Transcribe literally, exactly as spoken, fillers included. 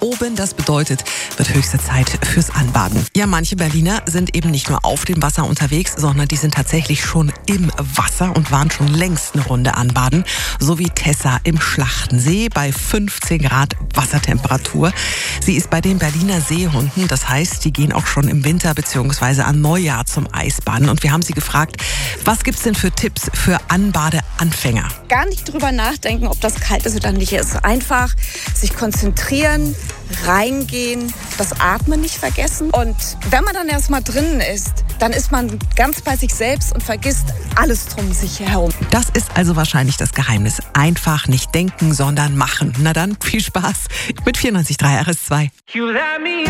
oben. Das bedeutet, wird höchste Zeit fürs Anbaden. Ja, manche Berliner sind eben nicht nur auf dem Wasser unterwegs, sondern die sind tatsächlich schon im Wasser und waren schon längst eine Runde anbaden. So wie Tessa im Schlachtensee bei fünfzehn Grad Wassertemperatur. Sie ist bei den Berliner Seehunden. Das heißt, die gehen auch schon im Winter bzw. an Neujahr zum Eisbaden. Und wir haben sie gefragt, was gibt's denn für Tipps für Anbadeanfänger? Gar nicht drüber nachdenken, ob das kalt ist oder nicht. Es ist einfach sich konzentrieren, reingehen, das Atmen nicht vergessen. Und wenn man dann erstmal drinnen ist, dann ist man ganz bei sich selbst und vergisst alles drum sich herum. Das ist also wahrscheinlich das Geheimnis. Einfach nicht denken, sondern machen. Na dann, viel Spaß mit vierundneunzig Komma drei R S zwei.